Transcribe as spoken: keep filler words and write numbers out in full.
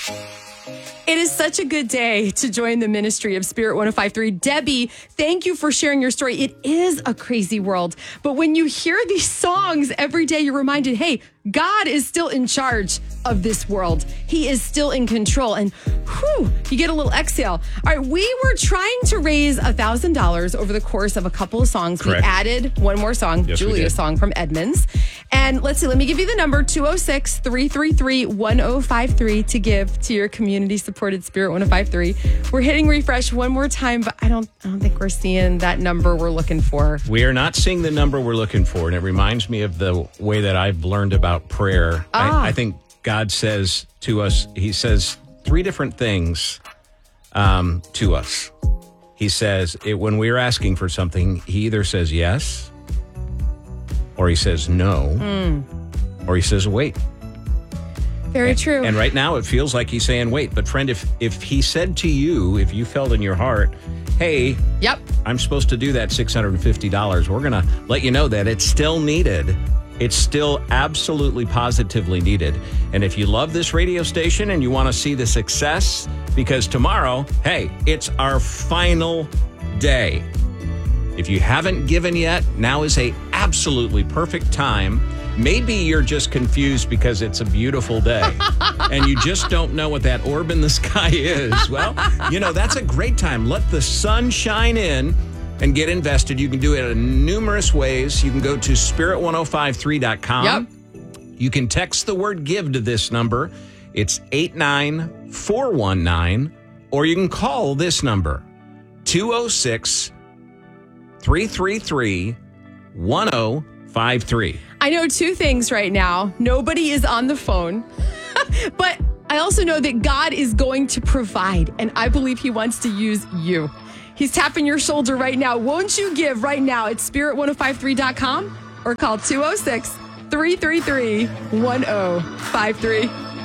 It is such a good day to join the ministry of Spirit one oh five point three. Debbie, thank you for sharing your story. It is a crazy world. But when you hear these songs every day, you're reminded, hey, God is still in charge of this world. He is still in control. And whew, you get a little exhale. All right, we were trying to raise one thousand dollars over the course of a couple of songs. Correct. We added one more song, Yes, we Julia's did. song from Edmonds. And let's see, let me give you the number, two oh six, three three three, one oh five three to give to your community-supported Spirit one oh five point three. We're hitting refresh one more time, but I don't, I don't think we're seeing that number we're looking for. We are not seeing the number we're looking for, and it reminds me of the way that I've learned about prayer. Ah. I, I think God says to us, he says three different things um, to us. He says, it, when we're asking for something, he either says yes, or he says no, Mm. or he says wait. Very true. And right now it feels like he's saying wait. But friend, if if he said to you, if you felt in your heart, hey, Yep. I'm supposed to do that six hundred fifty dollars, we're going to let you know that it's still needed. It's still absolutely positively needed. And if you love this radio station and you want to see the success, because tomorrow, hey, it's our final day. If you haven't given yet, now is a absolutely perfect time. Maybe you're just confused because it's a beautiful day and you just don't know what that orb in the sky is. Well, you know, that's a great time. Let the sun shine in and get invested. You can do it in numerous ways. You can go to spirit one oh five three dot com. Yep. You can text the word give to this number. It's eight nine four one nine, or you can call this number, two oh six, three three three, one oh five three. I know two things right now. Nobody is on the phone, but I also know that God is going to provide, and I believe he wants to use you. He's tapping your shoulder right now. Won't you give right now at spirit one oh five three dot com or call two oh six, three three three, one oh five three.